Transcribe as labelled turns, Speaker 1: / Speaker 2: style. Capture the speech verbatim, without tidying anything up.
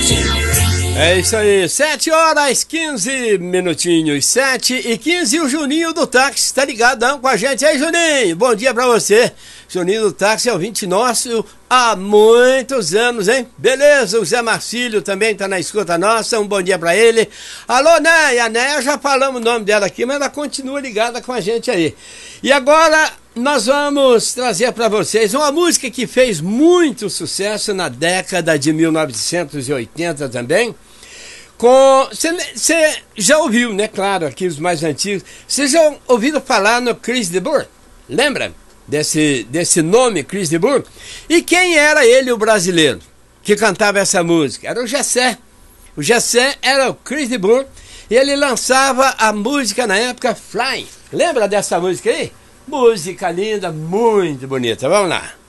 Speaker 1: É isso aí, sete horas quinze minutinhos, sete e quinze, e o Juninho do Táxi tá ligadão com a gente. Aí, Juninho, bom dia pra você. Juninho do Táxi é ouvinte nosso há muitos anos, hein? Beleza, o Zé Marcílio também tá na escuta nossa, um bom dia pra ele. Alô, Néia, Néia, já falamos o nome dela aqui, mas ela continua ligada com a gente aí. E agora nós vamos trazer para vocês uma música que fez muito sucesso na década de mil novecentos e oitenta também. Com você já ouviu, né? Claro, aqui os mais antigos. Vocês já ouviram falar no Chris de Burgh? Lembra desse, desse nome, Chris de Burgh? E quem era ele, o brasileiro, que cantava essa música? Era o Gessé. O Gessé era o Chris de Burgh e ele lançava a música na época Fly. Lembra dessa música aí? Música linda, muito bonita. Vamos lá.